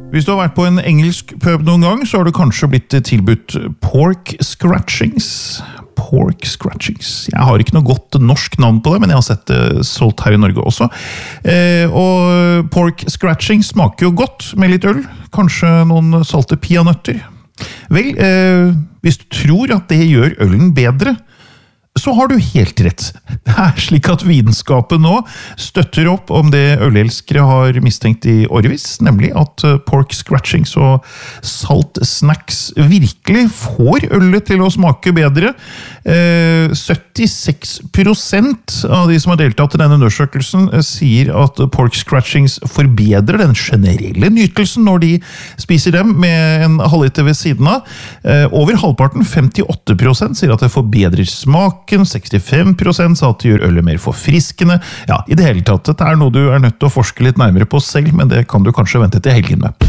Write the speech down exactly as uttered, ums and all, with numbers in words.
Hvis du har vært på en engelsk pub noen gang, så har du kanskje blitt tilbudt pork scratchings. Pork scratchings. Jeg har ikke noe godt norsk navn på det, men jeg har sett det solgt her i Norge også. Eh, og pork scratchings smaker jo godt med litt øl. Kanskje noen salte peanøtter. Vel, eh, hvis du tror at det gjør ølen bedre, så har du helt rett. Det er slik at vitenskapen nå støtter opp om det ølelskere har mistenkt i årevis, nemlig at pork scratchings og salt snacks virkelig får ølet til å smake bedre. Eh, syttiseks prosent av de som har deltatt i denne undersøkelsen sier at pork scratchings forbedrer den generelle nytelsen når de spiser dem med en halvliter ved siden av. Eh, over halvparten, femtiåtte prosent, sier at det forbedrer smak. sekstifem prosent sa at det gjør ølet mer forfriskende. Ja, i det hele tatt, dette er noe du er nødt til å forske litt nærmere på selv, men det kan du kanskje vente til helgen med.